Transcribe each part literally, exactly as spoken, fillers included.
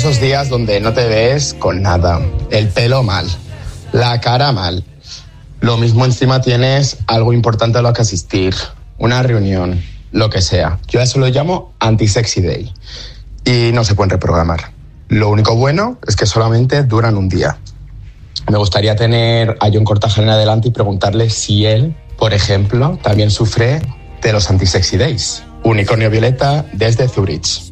esos días donde no te ves con nada, el pelo mal, la cara mal. Lo mismo encima tienes algo importante a lo que asistir, una reunión, lo que sea. Yo a eso lo llamo anti-sexy day y no se pueden reprogramar. Lo único bueno es que solamente duran un día. Me gustaría tener a Jon Kortajarena delante y preguntarle si él, por ejemplo, también sufre de los anti-sexy days. Unicornio Violeta desde Zurich.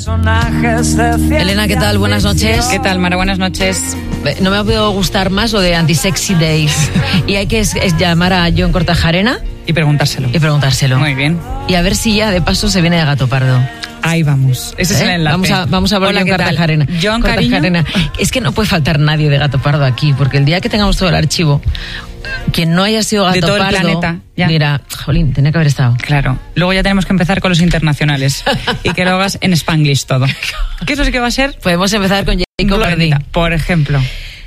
Elena, ¿qué tal? Buenas noches. ¿Qué tal, Mara? Buenas noches. No me ha podido gustar más lo de anti-sexy days. Y hay que es, es llamar a Jon Kortajarena y preguntárselo. Y preguntárselo. Muy bien. Y a ver si ya de paso se viene de Gato Pardo. Ahí vamos. Ese ¿Eh? es el enlace. Vamos a, vamos a ver Jon Kortajarena. Jon, cariño. Es que no puede faltar nadie de Gato Pardo aquí, porque el día que tengamos todo el archivo, quien no haya sido Gato de todo Pardo, el planeta, ya. Dirá, jolín, tenía que haber estado. Claro. Luego ya tenemos que empezar con los internacionales y que lo hagas en Spanglish todo. ¿Qué es lo que va a ser? Podemos empezar con Jacob Verdi, por ejemplo.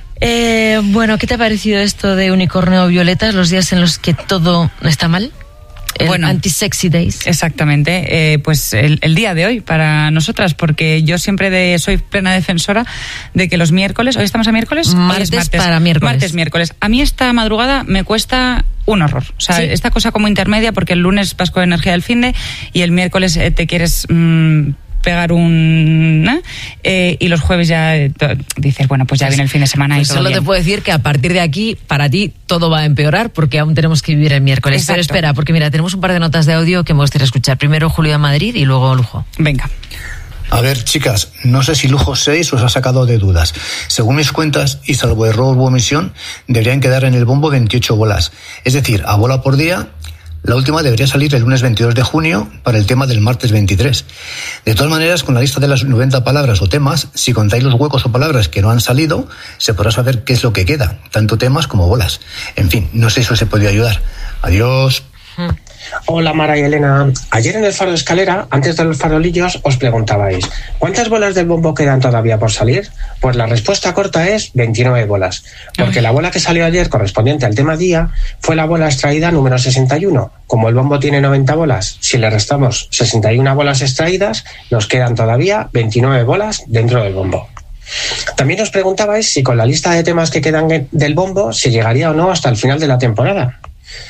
Eh, bueno, ¿qué te ha parecido esto de Unicornio Violeta, los días en los que todo está mal? El bueno, anti-sexy days. Exactamente, eh, pues el, el día de hoy para nosotras, porque yo siempre de, soy plena defensora de que los miércoles, hoy estamos a miércoles, martes, martes para miércoles. Martes, miércoles. A mí esta madrugada me cuesta un horror, o sea, ¿sí? Esta cosa como intermedia, porque el lunes vas con energía del finde y el miércoles eh, te quieres mmm, pegar un... ¿eh? Eh, y los jueves ya eh, dices, bueno, pues ya viene el fin de semana pues y todo solo bien. Te puedo decir que a partir de aquí, para ti, todo va a empeorar porque aún tenemos que vivir el miércoles. Exacto. Pero espera, porque mira, tenemos un par de notas de audio que me gustaría escuchar. Primero Julio de Madrid y luego Lujo. Venga. A ver, chicas, no sé si Lujo seis os ha sacado de dudas. Según mis cuentas, y salvo error u omisión, deberían quedar en el bombo veintiocho bolas. Es decir, a bola por día. La última debería salir el lunes veintidós de junio para el tema del martes veintitrés. De todas maneras, con la lista de las noventa palabras o temas, si contáis los huecos o palabras que no han salido, se podrá saber qué es lo que queda, tanto temas como bolas. En fin, no sé si os he podido ayudar. Adiós. Hola Mara y Elena. Ayer en el Faro de Escalera, antes de los farolillos, os preguntabais ¿cuántas bolas del bombo quedan todavía por salir? Pues la respuesta corta es veintinueve bolas, porque la bola que salió ayer correspondiente al tema día fue la bola extraída número sesenta y uno. Como el bombo tiene noventa bolas, si le restamos sesenta y una bolas extraídas, nos quedan todavía veintinueve bolas dentro del bombo. También os preguntabais si con la lista de temas que quedan del bombo se llegaría o no hasta el final de la temporada.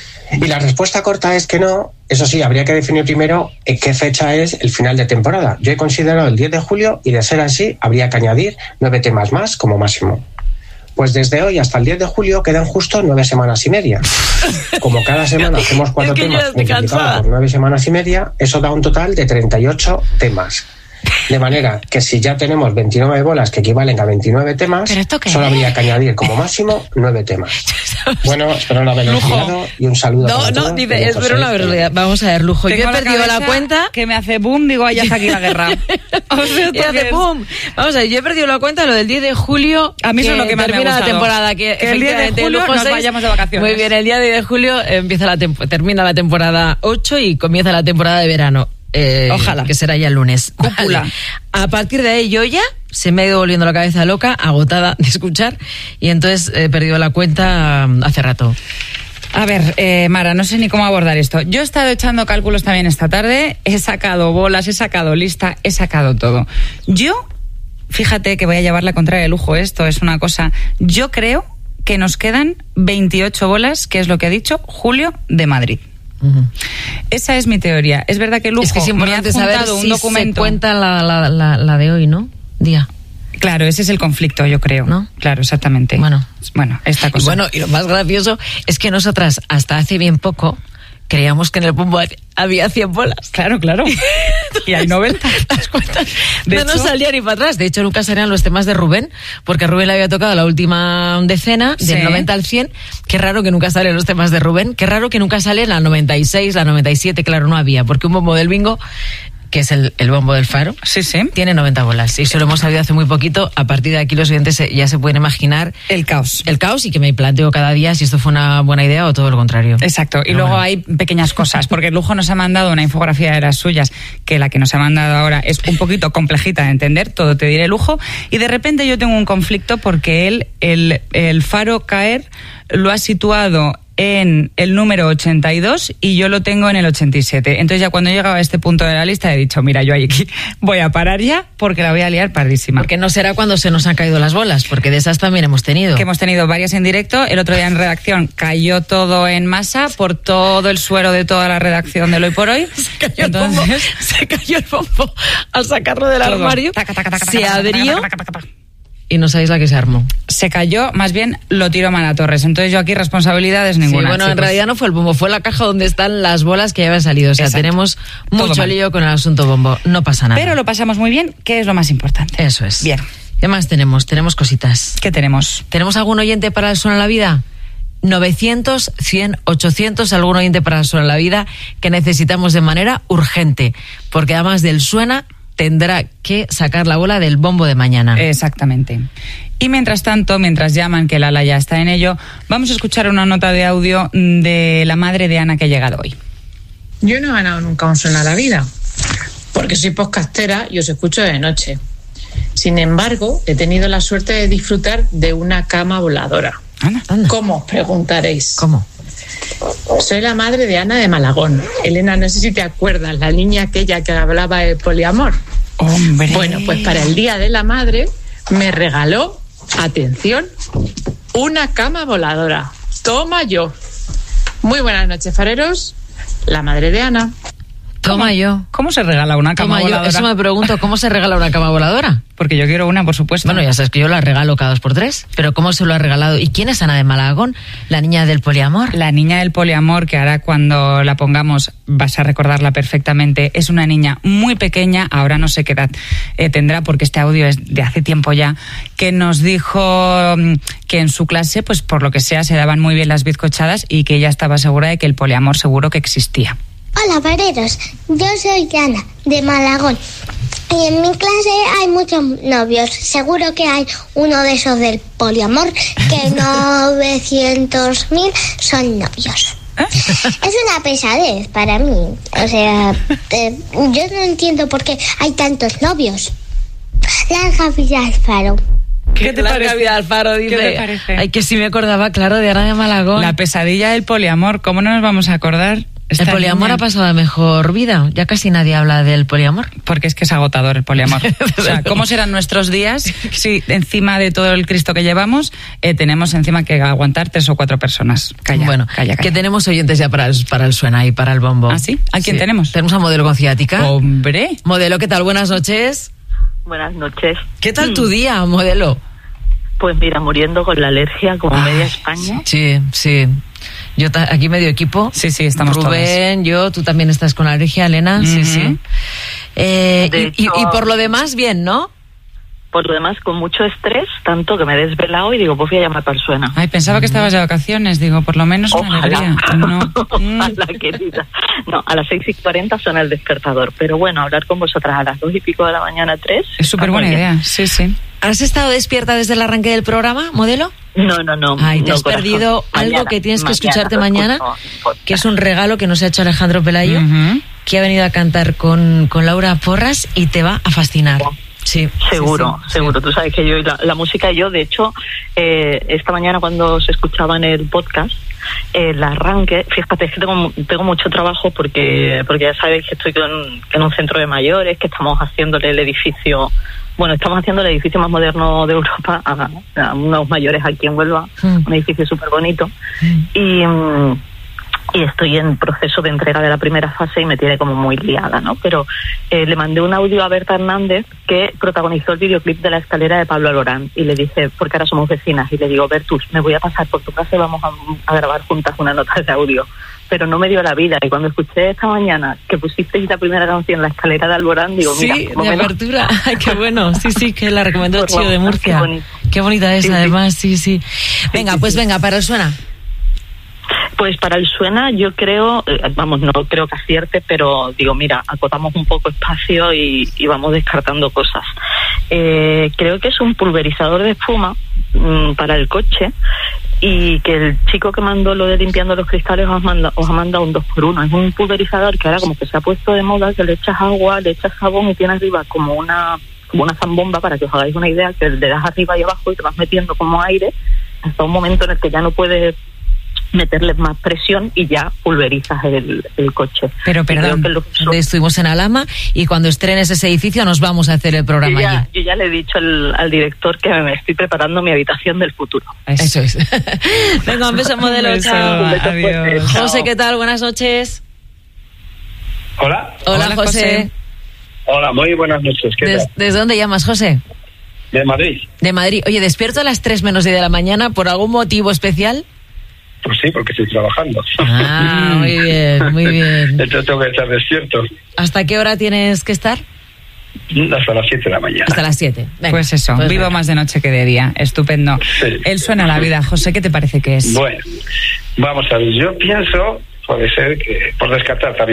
Y la respuesta corta es que no. Eso sí, habría que definir primero en qué fecha es el final de temporada. Yo he considerado el diez de julio y, de ser así, habría que añadir nueve temas más como máximo. Pues desde hoy hasta el diez de julio quedan justo nueve semanas y media. Como cada semana hacemos cuatro es que temas multiplicados por nueve semanas y media, eso da un total de treinta y ocho temas. De manera que si ya tenemos veintinueve bolas que equivalen a veintinueve temas, solo habría que añadir como máximo nueve temas. Bueno, espero no haberlo olvidado y un saludo no, para no, todos. Dice, espero no haberlo olvidado. Vamos a ver, Lujo. Tengo yo he perdido la, la cuenta. Que me hace boom, digo, ahí ya está aquí la guerra. O sea, y hace boom. Vamos a ver, yo he perdido la cuenta lo del diez de julio. A mí eso es lo que más me ha gustado. Termina la temporada. Que, que el diez de julio nos seis, vayamos de vacaciones. Muy bien, el día diez de julio empieza la temp- termina la temporada ocho y comienza la temporada de verano. Eh, Ojalá. Que será ya el lunes. Cúpula. Vale. A partir de ahí yo ya se me ha ido volviendo la cabeza loca, agotada de escuchar, y entonces he perdido la cuenta hace rato. A ver, eh, Mara, no sé ni cómo abordar esto. Yo he estado echando cálculos también esta tarde, he sacado bolas, he sacado lista, he sacado todo. Yo, fíjate que voy a llevar la contraria de Lujo, esto es una cosa, yo creo que nos quedan veintiocho bolas, que es lo que ha dicho Julio de Madrid. Uh-huh. Esa es mi teoría. Es verdad que Lujo es que es importante me ha saber un si documento. Se cuenta la, la, la, la de hoy, ¿no? Día. Claro, ese es el conflicto, yo creo. ¿No? Claro, exactamente. Bueno, bueno, esta cosa. Y bueno, y lo más gracioso es que nosotras hasta hace bien poco creíamos que en el bombo había cien bolas. Claro, claro. Y hay noventa. ¿Las cuentas? De no hecho, nos salía ni para atrás. De hecho, nunca salían los temas de Rubén, porque a Rubén le había tocado la última decena, del sí. noventa al cien. Qué raro que nunca salen los temas de Rubén. Qué raro que nunca salen la noventa y seis, la noventa y siete. Claro, no había, porque un bombo del bingo, que es el, el bombo del Faro, sí, sí. tiene noventa bolas. Y eso lo hemos sabido hace muy poquito. A partir de aquí los oyentes ya se pueden imaginar el caos. El caos, y que me planteo cada día si esto fue una buena idea o todo lo contrario. Exacto. Y Pero luego bueno. hay pequeñas cosas, porque el Lujo nos ha mandado una infografía de las suyas, que la que nos ha mandado ahora es un poquito complejita de entender, todo te diré Lujo, y de repente yo tengo un conflicto porque él, el, el Faro caer, lo ha situado en el número ochenta y dos y yo lo tengo en el ochenta y siete. Entonces ya cuando he llegado a este punto de la lista he dicho, mira, yo aquí voy a parar ya porque la voy a liar pardísima. Porque no será cuando se nos han caído las bolas, porque de esas también hemos tenido. Que hemos tenido varias en directo. El otro día en redacción cayó todo en masa por todo el suero de toda la redacción del Hoy por Hoy. Se cayó, Entonces, el, bombo, se cayó el bombo al sacarlo del todo. armario. Taca, taca, taca, se taca, abrió taca, taca, taca, taca. Y no sabéis la que se armó. Se cayó, más bien lo tiró Mara Torres. Entonces yo aquí responsabilidades ninguna. Sí, bueno, chicos. En realidad no fue el bombo, fue la caja donde están las bolas que ya habían salido. O sea, Exacto. tenemos mucho lío con el asunto bombo. No pasa nada. Pero lo pasamos muy bien, que es lo más importante. Eso es. Bien. ¿Qué más tenemos? Tenemos cositas. ¿Qué tenemos? ¿Tenemos algún oyente para el Suena la Vida? novecientos, cien, ochocientos, algún oyente para el Suena la Vida que necesitamos de manera urgente. Porque además del Suena, tendrá que sacar la bola del bombo de mañana. Exactamente. Y mientras tanto, mientras llaman, que Lala ya está en ello, vamos a escuchar una nota de audio de la madre de Ana que ha llegado hoy. Yo no he ganado nunca un Suena la Vida, porque soy podcastera y os escucho de noche. Sin embargo, he tenido la suerte de disfrutar de una cama voladora. Anda, anda. ¿Cómo? Os preguntaréis. ¿Cómo? Soy la madre de Ana de Malagón. Elena, no sé si te acuerdas, la niña aquella que hablaba de poliamor. ¡Hombre! Bueno, pues para el Día de la Madre me regaló, atención, una cama voladora. Toma yo. Muy buenas noches, fareros. La madre de Ana. Toma ¿Cómo, yo. ¿Cómo se regala una cama Toma voladora? Yo. Eso me pregunto, ¿cómo se regala una cama voladora? Porque yo quiero una, por supuesto. Bueno, ya sabes que yo la regalo cada dos por tres, pero ¿cómo se lo ha regalado? ¿Y quién es Ana de Malagón? ¿La niña del poliamor? La niña del poliamor, que ahora cuando la pongamos vas a recordarla perfectamente, es una niña muy pequeña, ahora no sé qué edad eh, tendrá, porque este audio es de hace tiempo ya, que nos dijo que en su clase, pues por lo que sea, se daban muy bien las bizcochadas y que ella estaba segura de que el poliamor seguro que existía. Hola, fareros. Yo soy Ana, de Malagón. Y en mi clase hay muchos novios. Seguro que hay uno de esos del poliamor, que novecientos mil son novios. Es una pesadez para mí. O sea, eh, yo no entiendo por qué hay tantos novios. Larga vida al faro. ¿Qué te parece? Vida Alfaro, dice. ¿Qué te parece? Ay, que sí me acordaba, claro, de Ana de Malagón. La pesadilla del poliamor, ¿cómo no nos vamos a acordar? El poliamor niña ha pasado a mejor vida. Ya casi nadie habla del poliamor. Porque es que es agotador el poliamor. O sea, ¿cómo serán nuestros días si encima de todo el Cristo que llevamos eh, tenemos encima que aguantar tres o cuatro personas? Calla, bueno, calla, calla. Que tenemos oyentes ya para el, para el Suena y para el bombo. ¿Ah, sí? ¿A quién sí. tenemos? Tenemos a Modelo con ciática. ¡Hombre! Modelo, ¿qué tal? Buenas noches. Buenas noches. ¿Qué tal tu día, Modelo? Pues mira, muriendo con la alergia como Ay, media España. Sí, sí. Yo ta- aquí medio equipo. Sí, sí, estamos Rubén, todas. Yo, tú también estás con alergia, Elena. Uh-huh. Sí, sí. Eh, y, hecho, y, y por lo demás, bien, ¿no? Por lo demás, con mucho estrés, tanto que me he desvelado y digo, pues voy a llamar para el Suena. Ay, pensaba que estabas de vacaciones, digo, por lo menos una Ojalá. alegría. No. Ojalá, querida. No, a las seis y cuarenta suena el despertador. Pero bueno, hablar con vosotras a las dos y pico de la mañana, tres. Es súper buena idea, sí, sí. ¿Has estado despierta desde el arranque del programa, Modelo? No, no, no. Ay, te no, has corazón. perdido Mañana, algo que tienes que mañana, escucharte lo mañana, escucho, que es un regalo que nos ha hecho Alejandro Pelayo, Uh-huh. que ha venido a cantar con, con Laura Porras y te va a fascinar. Sí, seguro, sí, sí, seguro. sí. Tú sabes que yo y la, la música, yo de hecho, eh, esta mañana cuando se escuchaba en el podcast, eh, el arranque, fíjate, es que tengo, tengo mucho trabajo porque porque ya sabéis que estoy con, en un centro de mayores, que estamos haciéndole el edificio, bueno, estamos haciendo el edificio más moderno de Europa a, a unos mayores aquí en Huelva, mm. un edificio súper bonito. Mm. Y... Um, y estoy en proceso de entrega de la primera fase y me tiene como muy liada, ¿no? Pero eh, le mandé un audio a Berta Hernández, que protagonizó el videoclip de La escalera de Pablo Alborán, y le dije, porque ahora somos vecinas, y le digo, Bertus, me voy a pasar por tu casa y vamos a, a grabar juntas una nota de audio. Pero no me dio la vida, y cuando escuché esta mañana que pusisteis la primera canción, La escalera de Alborán, digo, sí, mira... de apertura, ay, qué bueno, sí, sí, que la recomendó el Chío de Murcia. Qué, qué bonita es, sí, además, sí, sí. Venga, sí, pues sí. venga, para el Suena. Pues para el Suena yo creo, vamos, no creo que acierte, pero digo, mira, acotamos un poco espacio y, y vamos descartando cosas. Eh, creo que es un pulverizador de espuma mmm, para el coche, y que el chico que mandó lo de limpiando los cristales os, manda, os ha mandado un dos por uno. Es un pulverizador que ahora como que se ha puesto de moda, que le echas agua, le echas jabón y tiene arriba como una, como una zambomba, para que os hagáis una idea, que le das arriba y abajo y te vas metiendo como aire hasta un momento en el que ya no puedes meterle más presión y ya pulverizas el, el coche. Pero perdón, lo... estuvimos en Alhama y cuando estrenes ese edificio nos vamos a hacer el programa yo ya, allí. Yo ya le he dicho al, al director que me estoy preparando mi habitación del futuro. Eso es. Venga, un beso, modelo. Un beso, chao. Un beso adiós. fuerte, chao. José, ¿qué tal? Buenas noches. Hola. Hola, Hola, José. José. Hola, muy buenas noches. ¿Qué ¿Des- tal? ¿Desde dónde llamas, José? De Madrid. De Madrid. Oye, ¿despierto a las tres menos diez de la mañana por algún motivo especial? Pues sí, porque estoy trabajando. Ah, muy bien, muy bien. Entonces tengo que estar despierto ¿Hasta qué hora tienes que estar? hasta las siete de la mañana. Hasta las siete. Venga, Pues eso, pues vivo venga. más de noche que de día. Estupendo. Sí. Él suena a la vida. José, ¿qué te parece que es? Bueno, vamos a ver. Yo pienso, puede ser que, por descartar también,